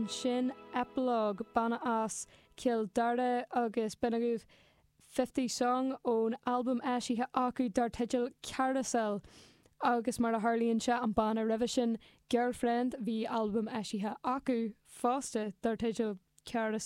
Sin epilogue banna as kill darda agus benagúh 50 song ón album eisithe acu dar titil Carousel agus mar a Harlíonn se an banna revision Girlfriend hí album eisithe acu fásta dar titil Carousel.